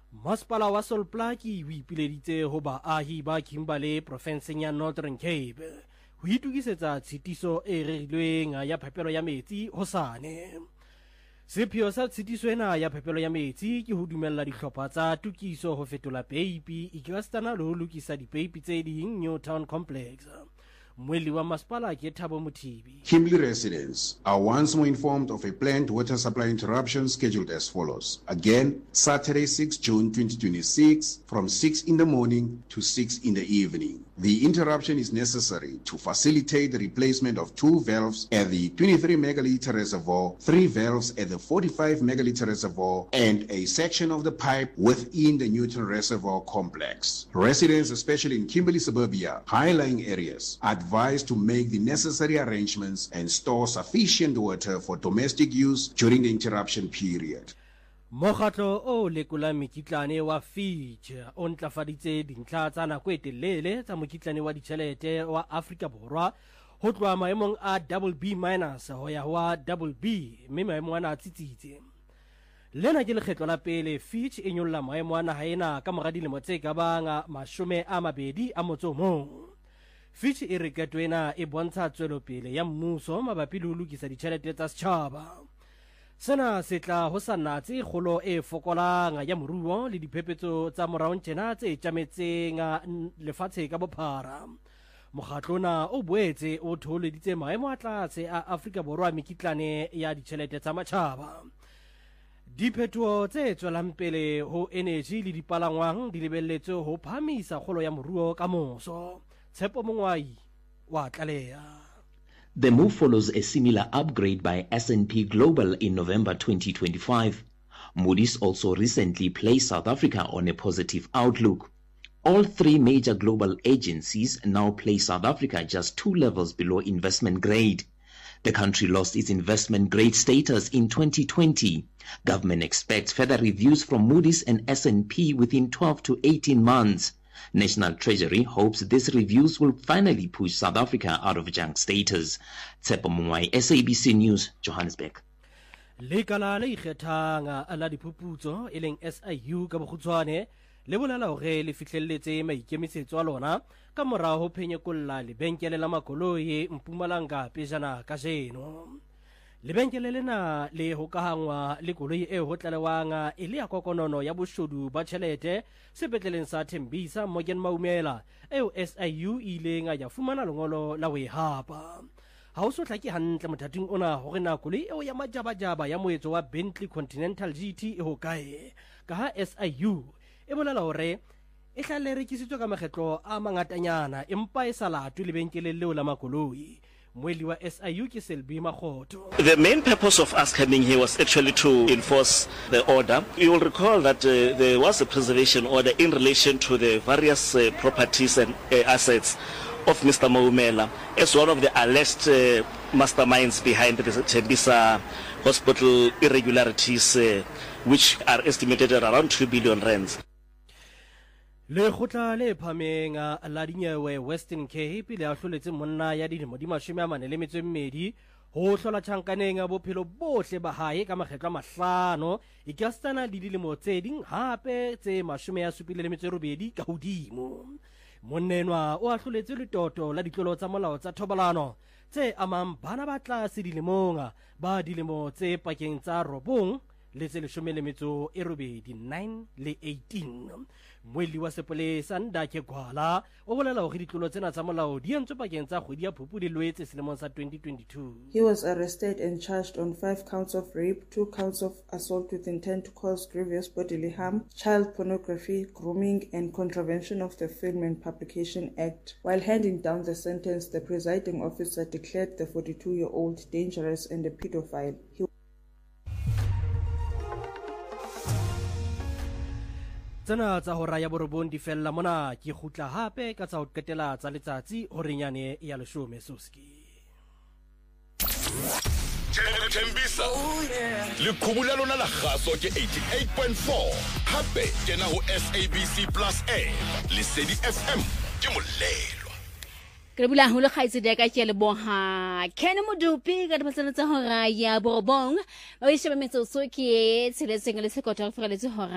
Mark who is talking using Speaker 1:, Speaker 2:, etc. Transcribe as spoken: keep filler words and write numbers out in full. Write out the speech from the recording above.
Speaker 1: Masepala wa Solplaki o ipileditse ho baahi ba Kimberley profenseng ya Northern Cape ho itukisetsa tshitiso e rerilweng ya phepelo ya metsi hosane. Sepheo sa tshitiso ena ya phepelo ya metsi ke ho dumella dihlopha tsa tukiso ho fetola peipi ikastana le ho lokisa dipeipi tse ding Newtown Complex. Mweli wa Masepala ke Thabo Mothibi.
Speaker 2: Kimberley residents are once more informed of a planned water supply interruption scheduled as follows. Again, Saturday, sixth June twenty twenty-six, from six in the morning to six in the evening. The interruption is necessary to facilitate the replacement of two valves at the twenty-three megaliter reservoir, three valves at the forty-five megaliter reservoir, and a section of the pipe within the Newton Reservoir complex. Residents, especially in Kimberley suburbia, high-lying areas, are advised to make the necessary arrangements and store sufficient water for domestic use during the interruption period.
Speaker 1: Mokgatlo o lekola mekitlane wa Fitch o ntlafaditse dintlha tsa nako e telele tsa mokitlane wa ditjhelete wa Afrika Borwa ho tloha maemong a double B minus ho ya ho double B, mme maemo ana a tsitsitse. Lena ke lekgetlo la pele Fitch e nyolla maemo ana ha ena ka mora dilemo tse ka bang mashome a mabedi a motso mong. Fitch e re keto ena e bontsha tswelopele ya mmuso mabapi le ho lokisa ditjhelete tsa setjhaba. Sena se tla ho sa natse kgolo e fokolang ya moruo le diphephetso tsa moraong tjena tse tjametseng lefatshe ka bophara. Mokgatlo ona o boetse o tholeditse maemo a tlase a Afrika Borwa mekitlane ya ditjhelete tsa matjhaba. Diphethoho tse tswelang pele ho energy le dipalangwang di lebelletswe ho phamisa kgolo ya moruo ka moso. Tshepo Mongwai wa tlaleha.
Speaker 3: The move follows a similar upgrade by S and P Global in November twenty twenty-five. Moody's also recently placed South Africa on a positive outlook. All three major global agencies now place South Africa just two levels below investment grade. The country lost its investment grade status in twenty twenty. Government expects further reviews from Moody's and S and P within twelve to eighteen months. National Treasury hopes these reviews will finally push South Africa out of junk status. Tshepo Mongwai, S A B C News, Johannesburg.
Speaker 1: Lekala le ikgethang la diphuputso e leng S I U ka bokgutshwane le bolela hore le fihlelletse maikemisetso a lona ka mora ho phenyekolla lebenkele la makoloi Mpumalanga pejana kajeno. Lebenkele lena le hokahangwa le koloi e ho tlalewang e le ya kokonono ya boshodu ba tjhelete sepetleleng sa Thembisa Morgan Maumela eo S I U ileng ya fumana lengolo la ho e hapa. Ha o so hlake hantle mothating ona hore na koloi eo ya majabajaba ya moetso wa Bentley Continental G T e hokae ka ha S I U e bolela hore e hla le rekisitswe ka makgetlo a mangatanyana empa e salatwe lebenkele leo la makoloi.
Speaker 4: The main purpose of us coming here was actually to enforce the order. You will recall that uh, there was a preservation order in relation to the various uh, properties and uh, assets of Mister Maumela as one of the alleged uh, masterminds behind the Thembisa hospital irregularities, uh, which are estimated at around two billion rands.
Speaker 1: Le khotla le phameng la dinyewe Western Cape le ahloletse monna ya dilemo di mashome a mane le metso e mmedi ho hlola tjhankaneng a bophelo bohle ba hae ka makgetlo a mahlano ikastana le dilemo tse ding hape tse mashome ya supile le metso e robedi ka hodimo. Monnenwa o ahloletse letoto la ditlolo tsa molao tsa thobalano tse amang bana ba tlase dilemong ba dilemo tse pakeng tsa robong le tse leshome le metso e robedi nine le eighteen. Mweli wa sepolesa Ndake Gwala o bolela hore ditlolo tsena tsa molao di entswe pakeng tsa kgwedi ya Phupu le Loetse selemong sa twenty twenty-two.
Speaker 5: He was arrested and charged on five counts of rape, two counts of assault with intent to cause grievous bodily harm, child pornography, grooming and contravention of the Film and Publication Act. While handing down the sentence, the presiding officer declared the forty-two-year-old dangerous and a pedophile. He
Speaker 1: Tsena tsa hora ya borobong di fella mona ke khutla hape ka tsa ho qetela tsa letsatsi hore nyane ya leshome Soski.
Speaker 6: Thembisa le khumula lona la khaso ke eighty-eight point four hape kena ho S A B C Plus app le Sedi F M ke molelo.
Speaker 7: Ke bula ho le khaitse de ka ke le boha kene modupi ka dipatsana tsa hora ya borobong ba ishe ba metso so ke tshiletseng le sekotho fa le tse hora